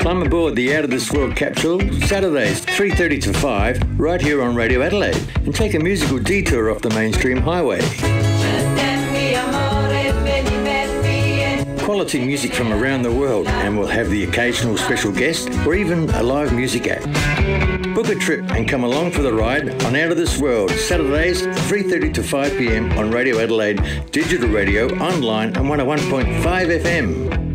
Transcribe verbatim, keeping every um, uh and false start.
Climb aboard the Out of This World capsule Saturdays three thirty to five right here on Radio Adelaide and take a musical detour off the mainstream highway. Quality music from around the world, and we'll have the occasional special guest or even a live music act. Book a trip and come along for the ride on Out of This World, Saturdays three thirty to five p m on Radio Adelaide, digital radio, online and one oh one point five F M.